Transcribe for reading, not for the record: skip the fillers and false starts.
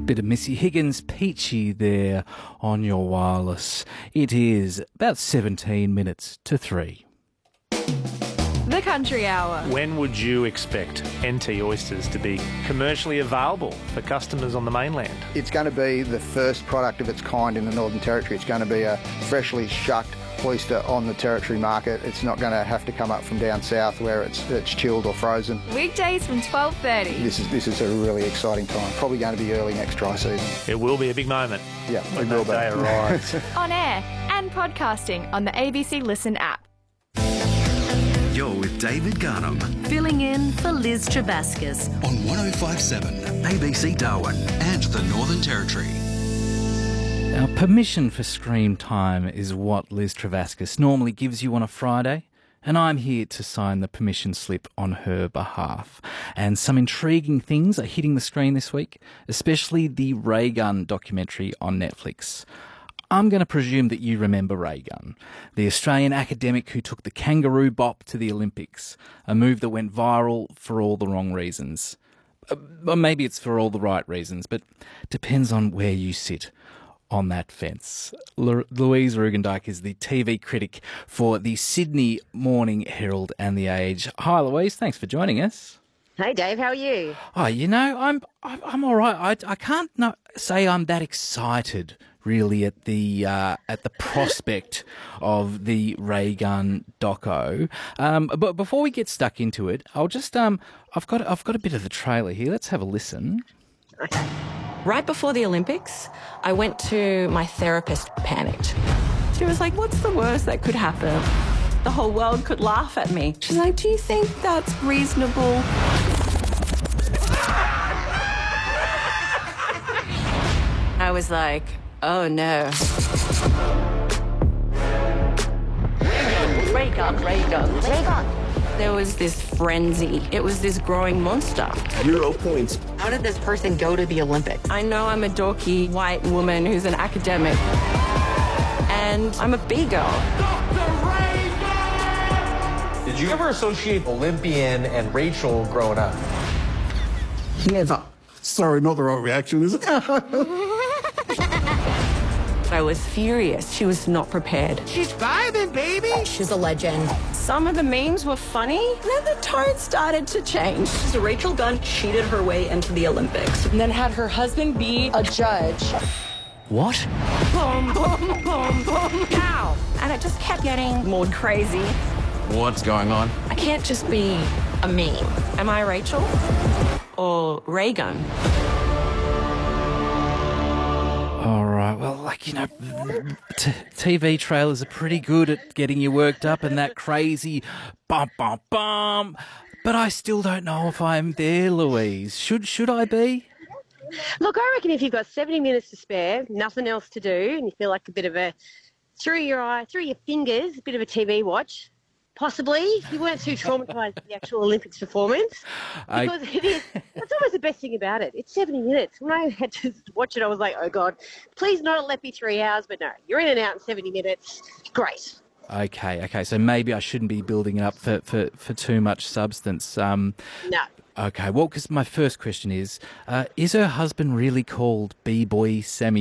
Bit of Missy Higgins, Peachy there on your wireless. It is about 17 minutes to 3. The Country Hour. When would you expect NT oysters to be commercially available for customers on the mainland? It's going to be the first product of its kind in the Northern Territory. It's going to be a freshly shucked oyster on the Territory market. It's not going to have to come up from down south where it's chilled or frozen. Weekdays from 12:30. This is a really exciting time. Probably going to be early next dry season. It will be a big moment Yeah, when it will that day be. arrives. On air and podcasting on the ABC Listen app. You're with David Garnham Filling in for Liz Trebaskas. on 1057 ABC Darwin and the Northern Territory. Now, permission for screen time is what Liz Travascus normally gives you on a Friday, and I'm here to sign the permission slip on her behalf. And some intriguing things are hitting the screen this week, especially the Ray Gun documentary on Netflix. I'm going to presume that you remember Ray Gun, the Australian academic who took the kangaroo bop to the Olympics, a move that went viral for all the wrong reasons. Or maybe it's for all the right reasons, but depends on where you sit on that fence. Louise Rugendijk is the TV critic for the Sydney Morning Herald and The Age. Hi, Louise. Thanks for joining us. Hey Dave, how are you? Oh, you know, I'm all right. I can't say I'm that excited really at the prospect of the Ray Gun doco. But before we get stuck into it, I'll just I've got a bit of the trailer here. Let's have a listen. Okay. Right before the Olympics, I went to my therapist, panicked. She was like, what's the worst that could happen? The whole world could laugh at me. She's like, do you think that's reasonable? I was like, oh no. Ray gun, ray gun, ray gun. There was this frenzy. It was this growing monster. 0 points. How did this person go to the Olympics? I know I'm a dorky white woman who's an academic. And I'm a B-girl. Did you ever associate Olympian and Rachel growing up? Never. Sorry, not the right reaction, is it? I was furious. She was not prepared. She's vibing, baby. She's a legend. Some of the memes were funny, and then the tone started to change. So Rachel Gunn cheated her way into the Olympics and then had her husband be a judge. What? Boom, boom, boom, boom. Ow! And it just kept getting more crazy. What's going on? I can't just be a meme. Am I Rachel? Or Ray Gun? All right. Well, like, you know, TV trailers are pretty good at getting you worked up and that crazy bum, bum, bum. But I still don't know if I'm there, Louise. Should I be? Look, I reckon if you've got 70 minutes to spare, nothing else to do, and you feel like a bit of a, through your fingers, a bit of a TV watch, possibly, if you weren't too traumatised with the actual Olympics performance. Because that's always the best thing about it. It's 70 minutes. When I had to watch it, I was like, oh, God, please not let me 3 hours. But no, you're in and out in 70 minutes. Great. Okay. So maybe I shouldn't be building it up for too much substance. No. Okay, well, because my first question is her husband really called B-boy Sammy